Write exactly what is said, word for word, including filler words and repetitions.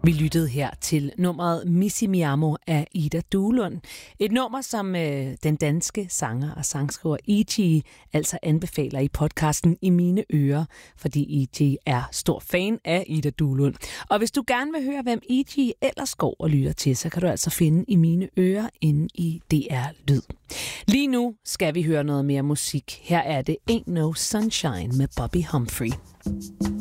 Vi lyttede her til nummeret Missi Mi Amo af Ida Duelund. Et nummer, som øh, den danske sanger og sangskriver E G altså anbefaler i podcasten I Mine Ører, fordi E G er stor fan af Ida Duelund. Og hvis du gerne vil høre, hvem E G ellers går og lytter til, så kan du altså finde I Mine Ører inde i D R Lyd. Lige nu skal vi høre noget mere musik. Her er det Ain't No Sunshine med Bobby Humphrey.